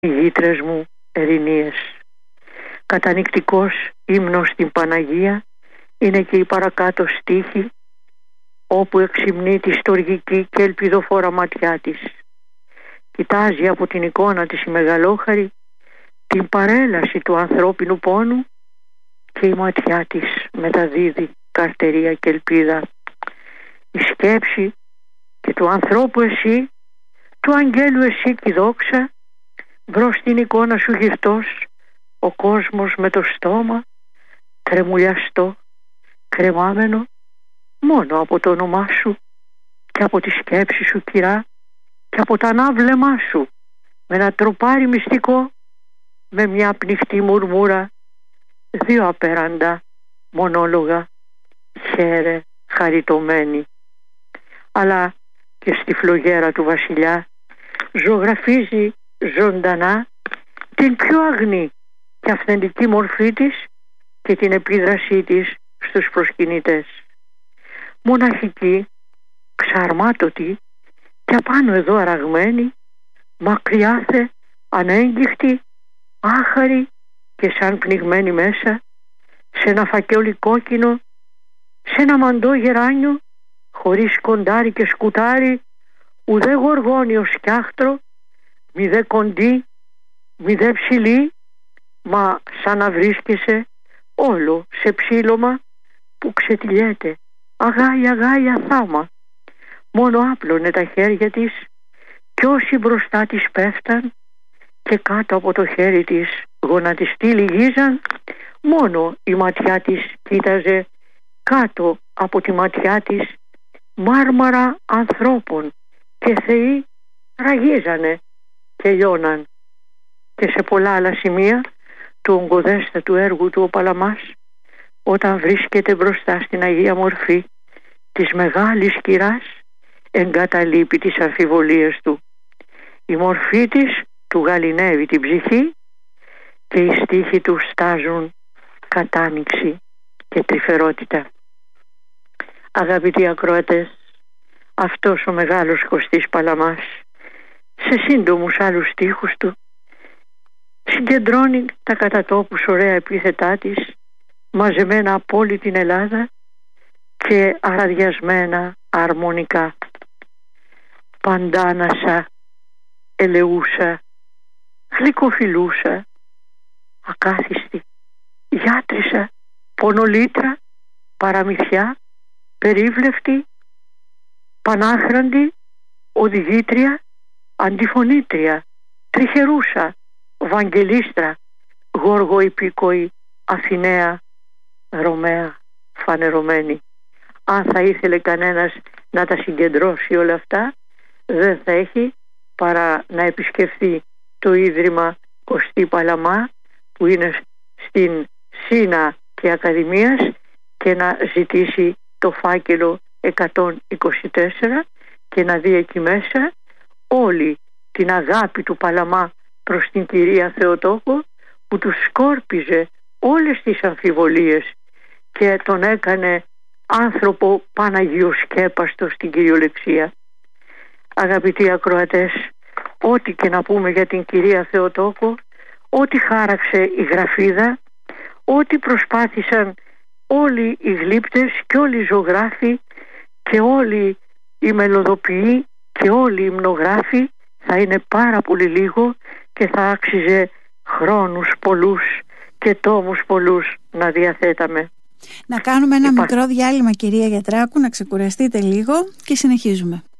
γήτρες μου ερηνίες. Κατανυκτικός ύμνος στην Παναγία είναι και η παρακάτω στίχη, όπου εξυμνεί τη στοργική και ελπιδοφόρα ματιά της. Κοιτάζει από την εικόνα της η μεγαλόχαρη την παρέλαση του ανθρώπινου πόνου και η ματιά της μεταδίδει καρτερία και ελπίδα. Η σκέψη και του ανθρώπου εσύ, του αγγέλου εσύ κι η δόξα, μπρος στην εικόνα σου γυρτός, ο κόσμος με το στόμα τρεμουλιαστό, κρεμάμενο μόνο από το όνομά σου και από τη σκέψη σου, κυρά, και από τα ανάβλεμά σου με ένα τροπάρι μυστικό, με μια πνιχτή μουρμούρα, δύο απέραντα μονόλογα, χαίρε χαριτωμένη. Αλλά και στη φλογέρα του βασιλιά ζωγραφίζει ζωντανά την πιο αγνή και αυθεντική μορφή της και την επίδρασή της στους προσκυνητές. Μοναχική, ξαρμάτωτη και απάνω εδώ αραγμένη, μακριάθε, ανέγγιχτη, άχαρη και σαν πνιγμένη μέσα σε ένα φακιόλι κόκκινο, σε ένα μαντό γεράνιο, χωρίς κοντάρι και σκουτάρι, ουδέ γοργόνιο σκιάχτρο, μη δε κοντή, μη δε ψηλή, μα σαν να βρίσκεσαι όλο σε ψήλωμα που ξετυλιέται αγάγια θάμα. Μόνο άπλωνε τα χέρια της κι όσοι μπροστά της πέφταν και κάτω από το χέρι της γονατιστή λυγίζαν, μόνο η ματιά της κοίταζε κάτω από τη ματιά της μάρμαρα ανθρώπων και θεοί ραγίζανε και λιώναν. Και σε πολλά άλλα σημεία του ογκοδέστατου έργου του ο Παλαμάς, όταν βρίσκεται μπροστά στην Αγία Μορφή της μεγάλης κυράς, εγκαταλείπει τις αμφιβολίες του. Η μορφή της του γαληνεύει την ψυχή και οι στίχοι του στάζουν κατάνοιξη και τρυφερότητα. Αγαπητοί ακροατές, αυτός ο μεγάλος Κωστής Παλαμάς σε σύντομους άλλους στίχους του συγκεντρώνει τα κατά τόπους ωραία επίθετά της, μαζεμένα από όλη την Ελλάδα και αραδιασμένα αρμονικά. Παντάνασα, ελεούσα, γλυκοφιλούσα, ακάθιστη, γιάτρισα, πονολίτρα, παραμυθιά, περίβλεφτη, πανάχραντη, οδηγήτρια, αντιφωνήτρια, τριχερούσα, βαγγελίστρα, γοργοϊπίκοη, Αθηναία, Ρωμαία, φανερωμένη. Αν θα ήθελε κανένας να τα συγκεντρώσει όλα αυτά, δεν θα έχει παρά να επισκεφθεί το Ίδρυμα Κωστή Παλαμά, που είναι στην Σίνα και Ακαδημίας, και να ζητήσει το φάκελο 124 και να δει εκεί μέσα όλη την αγάπη του Παλαμά προς την κυρία Θεοτόκο, που του σκόρπιζε όλες τις αμφιβολίες και τον έκανε άνθρωπο παναγιοσκέπαστο στην κυριολεξία. Αγαπητοί ακροατές, ό,τι και να πούμε για την κυρία Θεοτόκο, ό,τι χάραξε η γραφίδα, ό,τι προσπάθησαν όλοι οι γλύπτες και όλοι οι ζωγράφοι και όλοι οι μελωδοποιοί και όλοι οι υμνογράφοι, θα είναι πάρα πολύ λίγο και θα άξιζε χρόνους πολλούς και τόμους πολλούς να διαθέταμε. Να κάνουμε ένα μικρό διάλειμμα, κυρία Γιατράκου, να ξεκουραστείτε λίγο και συνεχίζουμε.